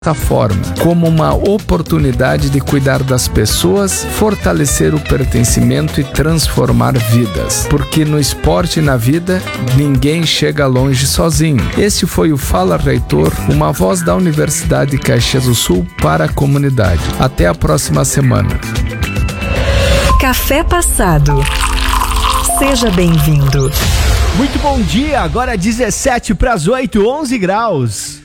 forma, como uma oportunidade de cuidar das pessoas, fortalecer o pertencimento e transformar vidas. Porque no esporte e na vida, ninguém chega longe sozinho. Esse foi o Fala Reitor, uma voz da Universidade de Caxias do Sul para a comunidade. Até a próxima semana. Café Passado. Seja bem-vindo. Muito bom dia, agora 17 para as 8, 11 graus.